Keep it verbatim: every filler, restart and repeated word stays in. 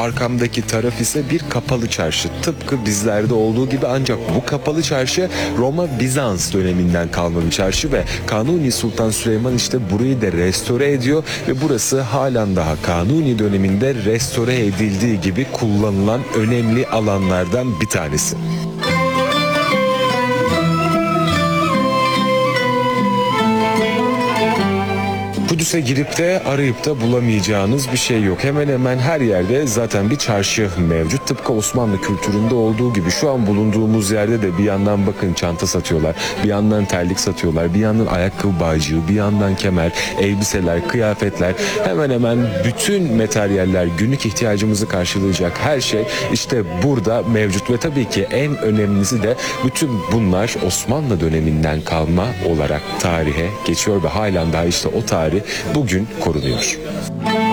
arkamdaki taraf ise bir kapalı çarşı. Tıpkı bizlerde olduğu gibi, ancak bu kapalı çarşı Roma-Bizans döneminden kalma bir çarşı ve Kanuni Sultan Süleyman işte burayı da restore ediyor ve burası halen daha Kanuni döneminde restore edildiği gibi kullanılan önemli alanlardan bir tanesi. Kudüs'e girip de arayıp da bulamayacağınız bir şey yok. Hemen hemen her yerde zaten bir çarşı mevcut. Tıpkı Osmanlı kültüründe olduğu gibi şu an bulunduğumuz yerde de bir yandan bakın çanta satıyorlar, bir yandan terlik satıyorlar, bir yandan ayakkabı bağcığı, bir yandan kemer, elbiseler, kıyafetler, hemen hemen bütün materyaller, günlük ihtiyacımızı karşılayacak her şey işte burada mevcut ve tabii ki en önemlisi de bütün bunlar Osmanlı döneminden kalma olarak tarihe geçiyor ve halen daha işte o tarih bugün korunuyor.